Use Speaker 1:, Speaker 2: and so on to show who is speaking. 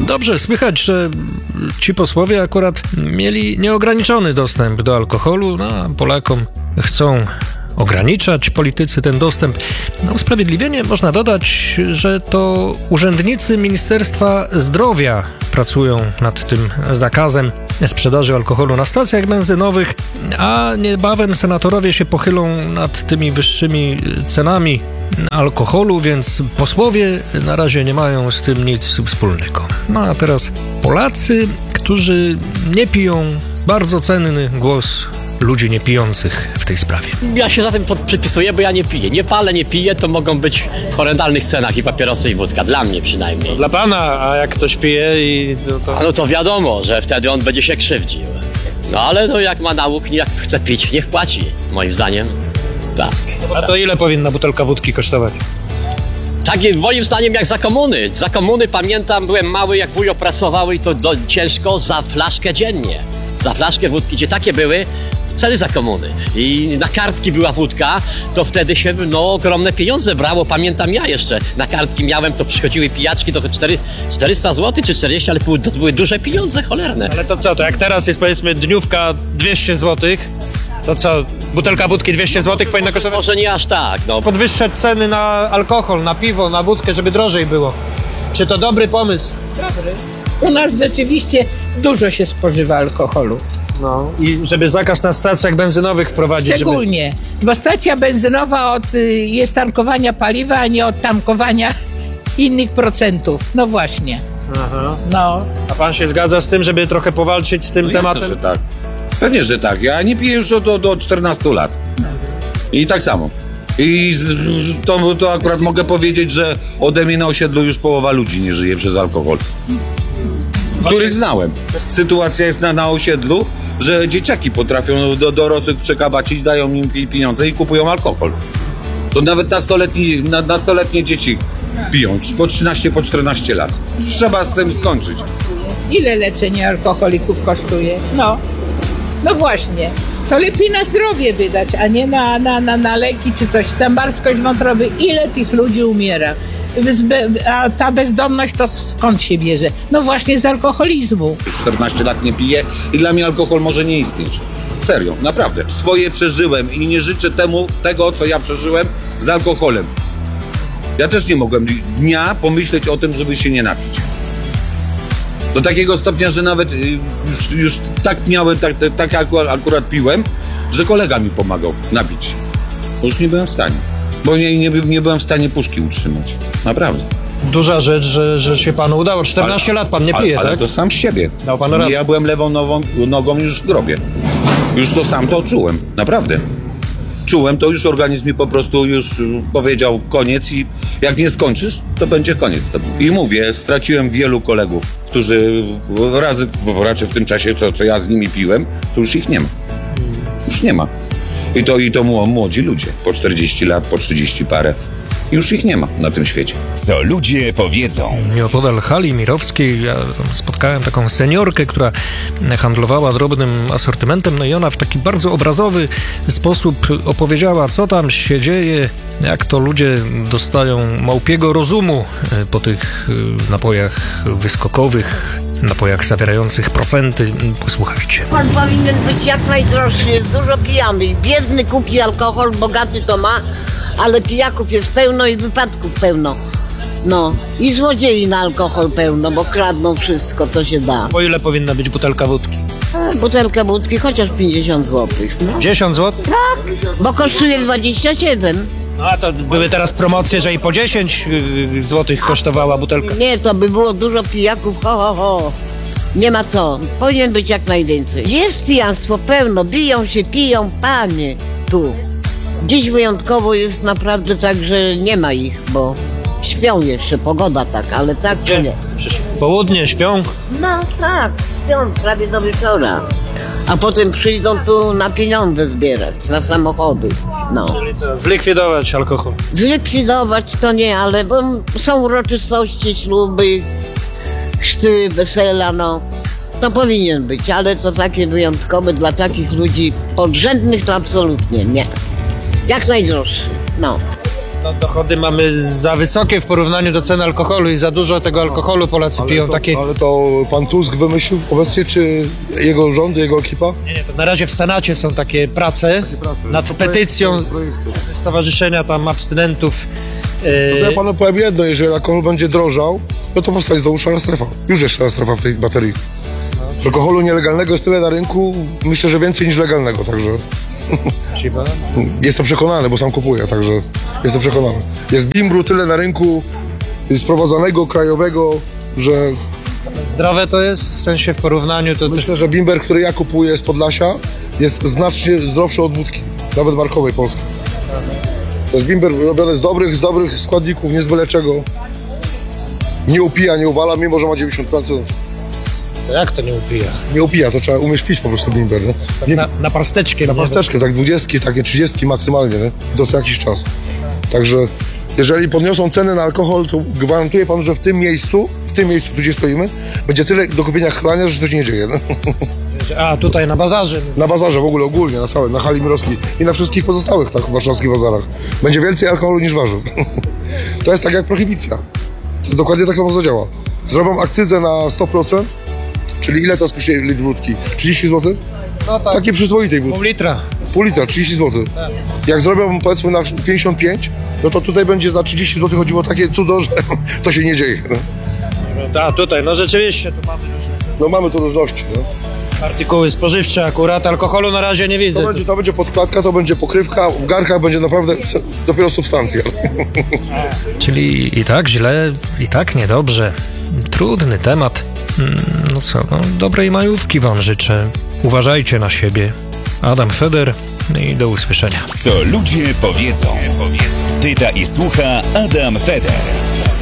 Speaker 1: Dobrze słychać, że ci posłowie akurat mieli nieograniczony dostęp do alkoholu, no, a Polakom chcą ograniczać politycy ten dostęp. Na usprawiedliwienie można dodać, że to urzędnicy Ministerstwa Zdrowia pracują nad tym zakazem sprzedaży alkoholu na stacjach benzynowych, a niebawem senatorowie się pochylą nad tymi wyższymi cenami alkoholu, więc posłowie na razie nie mają z tym nic wspólnego. No a teraz Polacy, którzy nie piją, bardzo cenny głos ludzi niepijących w tej sprawie.
Speaker 2: Ja się za tym przypisuję, bo ja nie piję. Nie palę, nie piję, to mogą być w horrendalnych cenach i papierosy, i wódka. Dla mnie przynajmniej.
Speaker 3: Dla pana, a jak ktoś pije i...
Speaker 2: No to wiadomo, że wtedy on będzie się krzywdził. No ale to jak ma nauk, jak chce pić, niech płaci. Moim zdaniem tak.
Speaker 3: A to ile powinna butelka wódki kosztować?
Speaker 2: Tak, moim zdaniem jak za komuny. Za komuny pamiętam, byłem mały, jak wujo pracował i to ciężko za flaszkę dziennie. Za flaszkę wódki, gdzie takie były ceny za komuny. I na kartki była wódka, to wtedy się ogromne pieniądze brało. Pamiętam ja jeszcze, na kartki miałem, to przychodziły pijaczki, to 400 zł czy 40, ale to były duże pieniądze cholerne.
Speaker 3: Ale to co, to jak teraz jest powiedzmy dniówka 200 zł, to co, butelka wódki 200 zł powinna kosztować?
Speaker 2: Może nie aż tak, no.
Speaker 3: Podwyższać ceny na alkohol, na piwo, na wódkę, żeby drożej było. Czy to dobry pomysł?
Speaker 4: Dobry. U nas rzeczywiście dużo się spożywa alkoholu.
Speaker 3: No i żeby zakaz na stacjach benzynowych wprowadzić.
Speaker 4: Szczególnie, bo stacja benzynowa jest tankowania paliwa, a nie od tankowania innych procentów. No właśnie.
Speaker 3: Aha.
Speaker 4: No.
Speaker 3: A pan się zgadza z tym, żeby trochę powalczyć z tym tematem?
Speaker 5: Jasne, że tak. Pewnie, że tak. Ja nie piję już od 14 lat. I tak samo. I to akurat mogę powiedzieć, że ode mnie na osiedlu już połowa ludzi nie żyje przez alkohol. Których znałem. Sytuacja jest na osiedlu, że dzieciaki potrafią do dorosłych przekabacić, dają im pieniądze i kupują alkohol. To nawet nastoletnie dzieci piją, po 13, po 14 lat. Trzeba z tym skończyć.
Speaker 4: Ile leczenie alkoholików kosztuje? No właśnie. To lepiej na zdrowie wydać, a nie na leki czy coś. Tam marskość wątroby. Ile tych ludzi umiera? A ta bezdomność to skąd się bierze? No właśnie z alkoholizmu.
Speaker 5: Już 14 lat nie piję i dla mnie alkohol może nie istnieć. Serio, naprawdę. Swoje przeżyłem i nie życzę tego, co ja przeżyłem z alkoholem. Ja też nie mogłem dnia pomyśleć o tym, żeby się nie napić. Do takiego stopnia, że nawet już tak miałem, tak akurat piłem, że kolega mi pomagał napić. Bo już nie byłem w stanie. Bo nie byłem w stanie puszki utrzymać. Naprawdę.
Speaker 3: Duża rzecz, że się panu udało. 14 lat pan nie pije,
Speaker 5: ale
Speaker 3: tak?
Speaker 5: to sam z siebie.
Speaker 3: Dał pan radę.
Speaker 5: Ja byłem lewą nogą już w grobie. Już to sam to czułem. Naprawdę. Czułem to, już organizm mi po prostu już powiedział koniec i jak nie skończysz, to będzie koniec. I mówię, straciłem wielu kolegów, którzy raczej w tym czasie, co ja z nimi piłem, to już ich nie ma. Już nie ma. I to młodzi ludzie, po 40 lat, po 30 parę. Już ich nie ma na tym świecie.
Speaker 6: Co ludzie powiedzą.
Speaker 1: Nieopodal hali mirowskiej ja spotkałem taką seniorkę, która handlowała drobnym asortymentem, no i ona w taki bardzo obrazowy sposób opowiedziała, co tam się dzieje, jak to ludzie dostają małpiego rozumu po tych napojach wyskokowych, napojach zawierających procenty. Posłuchajcie.
Speaker 7: Alkohol powinien być jak najdroższy, jest dużo pijanych. Biedny kupi alkohol, bogaty to ma, ale pijaków jest pełno i wypadków pełno. No i złodziei na alkohol pełno, bo kradną wszystko, co się da.
Speaker 3: Po ile powinna być butelka wódki?
Speaker 7: Butelka wódki chociaż 50 zł. No.
Speaker 3: 10 zł?
Speaker 7: Tak, bo kosztuje 27.
Speaker 3: No a to były teraz promocje, że i po 10 zł kosztowała butelka.
Speaker 7: Nie, to by było dużo pijaków, ho. Nie ma co, powinien być jak najwięcej. Jest pijanstwo pełno, biją się, piją, panie, tu. Dziś wyjątkowo jest naprawdę tak, że nie ma ich, bo śpią jeszcze, pogoda tak, ale tak czy nie.
Speaker 3: Południe śpią?
Speaker 7: No tak, śpią prawie do wieczora. A potem przyjdą tu na pieniądze zbierać, na samochody, no.
Speaker 3: Czyli co, zlikwidować alkohol?
Speaker 7: Zlikwidować to nie, ale bo są uroczystości, śluby, chrzty, wesela, no. To powinien być, ale to takie wyjątkowe dla takich ludzi podrzędnych to absolutnie nie. Jak najdroższy, no.
Speaker 3: No, dochody mamy za wysokie w porównaniu do cen alkoholu i za dużo tego alkoholu Polacy piją.
Speaker 8: Ale to pan Tusk wymyślił obecnie, czy jego rząd, jego ekipa?
Speaker 3: Nie, to na razie w Senacie są takie prace nad petycją Stowarzyszenia tam abstynentów.
Speaker 8: Ja panu powiem jedno, jeżeli alkohol będzie drożał, no to powstanie znowu szara strefa. Już jest szara strefa w tej baterii. Alkoholu nielegalnego jest tyle na rynku, myślę, że więcej niż legalnego, także... Jestem przekonany, bo sam kupuję, także jestem przekonany. Jest bimbru tyle na rynku sprowadzanego, krajowego, że...
Speaker 3: Zdrowe to jest, w sensie w porównaniu to...
Speaker 8: Myślę, że bimber, który ja kupuję z Podlasia, jest znacznie zdrowszy od wódki, nawet markowej polskiej. To jest bimber robiony z dobrych składników, nie z byle czego. Nie upija, nie uwala, mimo że ma 90%.
Speaker 3: To jak to nie upija?
Speaker 8: Nie upija, to trzeba umieć pić po prostu bimber. Nie?
Speaker 3: Tak na pasteczkę.
Speaker 8: Na pasteczkę, tak 20, takie 30 maksymalnie, nie? To co jakiś czas. Także jeżeli podniosą ceny na alkohol, to gwarantuję panu, że w tym miejscu, gdzie stoimy, będzie tyle do kupienia chlania, że to się nie dzieje. Nie?
Speaker 3: A, tutaj na bazarze.
Speaker 8: Na bazarze w ogóle ogólnie, na całym, na hali Mirowskiej i na wszystkich pozostałych tak warszawskich bazarach. Będzie więcej alkoholu niż warzyw. To jest tak jak prohibicja. To dokładnie tak samo zadziała. Zrobią akcyzę na 100%, czyli ile to kosztuje litr wódki? 30 zł?
Speaker 3: No tak.
Speaker 8: Takiej przyzwoitej wódki.
Speaker 3: Pół litra.
Speaker 8: Pół litra, 30 zł.
Speaker 3: Tak.
Speaker 8: Jak zrobią powiedzmy na 55, no to tutaj będzie za 30 zł chodziło takie cudo, że to się nie dzieje. No,
Speaker 3: A, tutaj, no rzeczywiście, tu mamy różne
Speaker 8: no mamy tu różności. No.
Speaker 3: artykuły spożywcze akurat, alkoholu na razie nie widzę.
Speaker 8: To będzie podkładka, to będzie pokrywka, w garnkach będzie naprawdę dopiero substancja.
Speaker 1: Czyli i tak źle, i tak niedobrze. Trudny temat. No co, no, dobrej majówki wam życzę. Uważajcie na siebie. Adam Feder i do usłyszenia.
Speaker 6: Co ludzie powiedzą. Pyta i słucha Adam Feder.